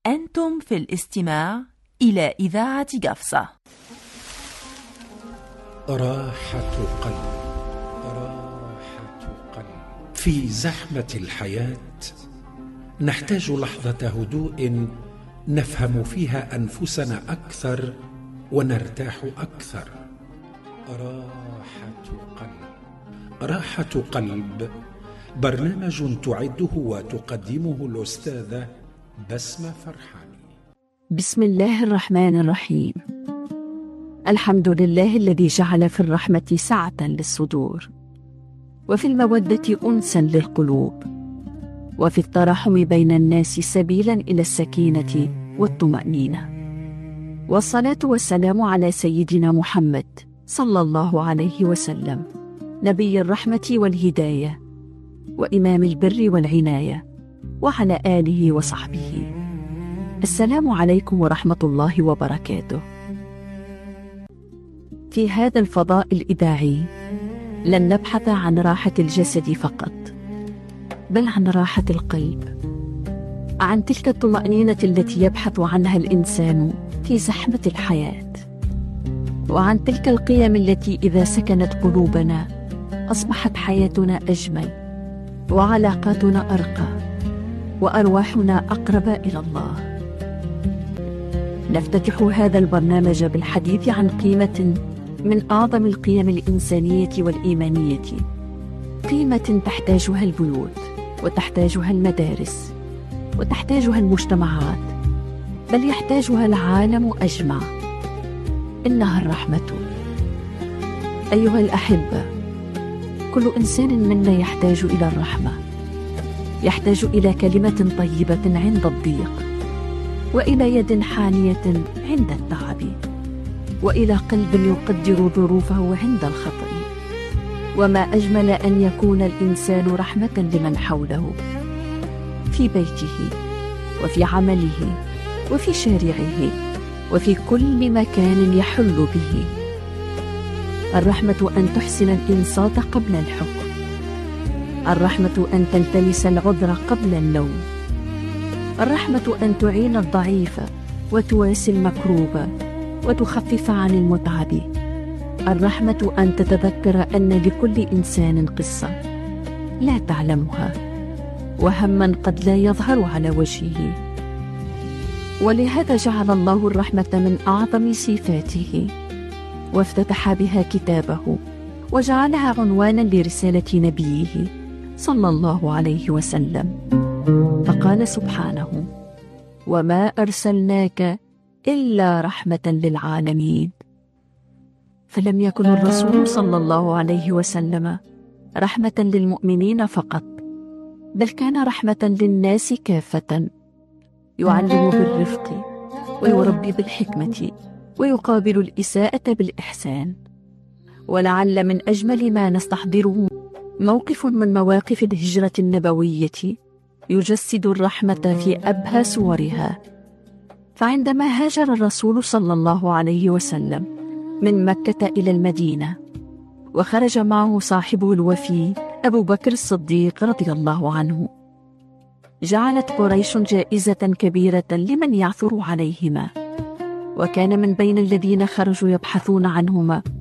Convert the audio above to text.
أنتم في الاستماع إلى إذاعة قفصة. راحة قلب، راحة قلب. في زحمة الحياة نحتاج لحظة هدوء نفهم فيها أنفسنا أكثر ونرتاح أكثر. راحة قلب. راحة قلب برنامج تعده وتقدمه الأستاذة بسمة فرحاني. بسم الله الرحمن الرحيم. الحمد لله الذي جعل في الرحمة سعة للصدور، وفي المودة أنسا للقلوب، وفي التراحم بين الناس سبيلا إلى السكينة والطمأنينة. والصلاة والسلام على سيدنا محمد صلى الله عليه وسلم، نبي الرحمة والهداية وإمام البر والعناية، وعلى آله وصحبه. السلام عليكم ورحمة الله وبركاته. في هذا الفضاء الإذاعي لن نبحث عن راحة الجسد فقط، بل عن راحة القلب، عن تلك الطمأنينة التي يبحث عنها الإنسان في زحمة الحياة، وعن تلك القيم التي إذا سكنت قلوبنا أصبحت حياتنا أجمل، وعلاقاتنا أرقى، وأرواحنا أقرب إلى الله. نفتتح هذا البرنامج بالحديث عن قيمة من أعظم القيم الإنسانية والإيمانية، قيمة تحتاجها البيوت، وتحتاجها المدارس، وتحتاجها المجتمعات، بل يحتاجها العالم أجمع. إنها الرحمة. أيها الأحبة، كل إنسان منا يحتاج إلى الرحمة، يحتاج إلى كلمة طيبة عند الضيق، وإلى يد حانية عند التعب، وإلى قلب يقدر ظروفه عند الخطأ. وما أجمل أن يكون الإنسان رحمة لمن حوله، في بيته، وفي عمله، وفي شارعه، وفي كل مكان يحل به. الرحمة أن تحسن الإنصات قبل الحكم، الرحمة أن تلتمس العذر قبل اللوم، الرحمة أن تعين الضعيف وتواسي المكروب وتخفف عن المتعب، الرحمة أن تتذكر أن لكل إنسان قصة لا تعلمها، وهما قد لا يظهر على وجهه. ولهذا جعل الله الرحمة من أعظم صفاته، وافتتح بها كتابه، وجعلها عنوانا لرسالة نبيه صلى الله عليه وسلم. فقال سبحانه: وما أرسلناك إلا رحمة للعالمين. فلم يكن الرسول صلى الله عليه وسلم رحمة للمؤمنين فقط، بل كان رحمة للناس كافة، يعلم بالرفق، ويربي بالحكمة، ويقابل الإساءة بالإحسان. ولعل من أجمل ما نستحضره موقف من مواقف الهجرة النبوية يجسد الرحمة في أبهى صورها. فعندما هاجر الرسول صلى الله عليه وسلم من مكة إلى المدينة، وخرج معه صاحبه الوفي أبو بكر الصديق رضي الله عنه، جعلت قريش جائزة كبيرة لمن يعثر عليهما، وكان من بين الذين خرجوا يبحثون عنهما